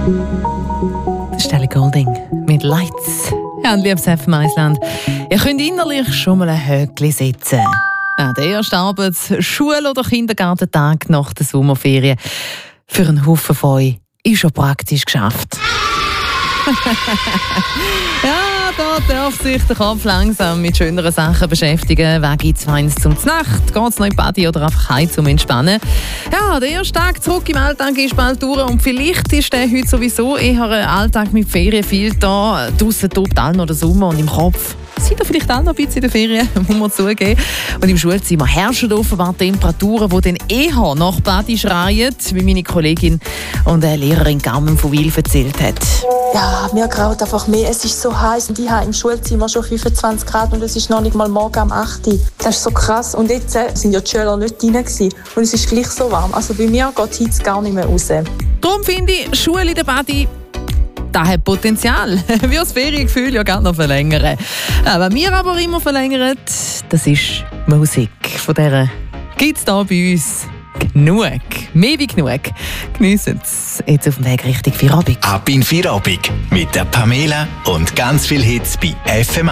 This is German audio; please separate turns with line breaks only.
Stelle Golding mit Lights. Ja, und liebes FM Island, ihr könnt innerlich schon mal ein Höckli sitzen. Ja, der erste Schul- oder Kindergartentag nach der Sommerferien für einen Haufen von euch ist schon praktisch geschafft. Ja, da darf sich der Kopf langsam mit schöneren Sachen beschäftigen. Wer gibt's feins zum Znacht? Geht's noch in die Party oder einfach heim zum Entspannen? Ja, der erste Tag zurück im Alltag ist bald durch und vielleicht ist der heute sowieso eher ein Alltag mit Ferien. Viel da, draussen tobt all noch der Sommer und im Kopf seid ihr vielleicht auch noch ein bisschen in der Ferien, muss man zugeben. Und im Schulzimmer herrschen offenbar Temperaturen, die dann eher nach Party schreien, wie meine Kollegin und Lehrerin Carmen von Wil erzählt hat.
Ja, mir graut einfach mehr. Es ist so heiß und ich habe im Schulzimmer schon 25 Grad und es ist noch nicht mal morgen am 8 Uhr. Das ist so krass. Und jetzt sind ja die Schüler nicht drin gewesen. Und es ist gleich so warm. Also bei mir geht die Hitze gar nicht mehr raus.
Darum finde ich, Schule in der Party, das hat Potenzial. Wir das Feriengefühl ja gerne noch verlängern. Was wir aber immer verlängern, das ist Musik. Von der gibt es hier bei uns genug. Mehr wie genug. Geniessen es jetzt auf dem Weg Richtung Feierabend.
Ab in Feierabend mit der Pamela und ganz viel Hits bei FM